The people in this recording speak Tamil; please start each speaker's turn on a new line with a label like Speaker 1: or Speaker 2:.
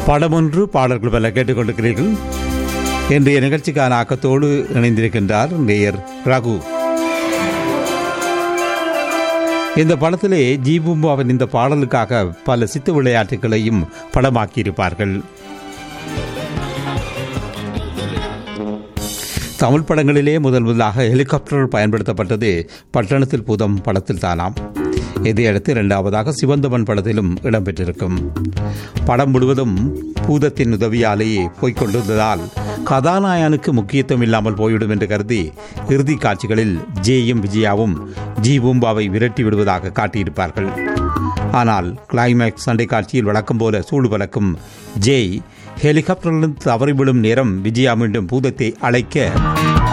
Speaker 1: படமொன்று பாடல்கள் பல கேட்டுக்கொண்டிருக்கிறீர்கள். இன்றைய நிகழ்ச்சிக்கான ஆக்கத்தோடு இணைந்திருக்கின்றார் நேயர் ரகு. இந்த படத்திலே ஜீபூம்பாவின் இந்த பாடலுக்காக பல சித்து விளையாட்டுகளையும் படமாக்கியிருப்பார்கள். தமிழ் படங்களிலே முதலாக ஹெலிகாப்டர் பயன்படுத்தப்பட்டது பட்டணத்தில் பூதம் படத்தில் தானாம். இதையடுத்து இரண்டாவதாக சிவந்தவன் படத்திலும் இடம்பெற்றிருக்கும். படம் முழுவதும் பூதத்தின் உதவியாலேயே போய்கொண்டிருந்ததால் கதாநாயகனுக்கு முக்கியத்துவம் இல்லாமல் போய்விடும் என்று கருதி இறுதி காட்சிகளில் ஜேயும் விஜயாவும் ஜீபூம்பாவை விரட்டி விடுவதாக காட்டியிருப்பார்கள். ஆனால் கிளைமேக்ஸ் சண்டை காட்சியில் வழக்கம் போல சூடு வளர்க்கும் ஜேய் ஹெலிகாப்டரிலிருந்து தவறிவிடும் நேரம் விஜயா மீண்டும் பூதத்தை அழைக்க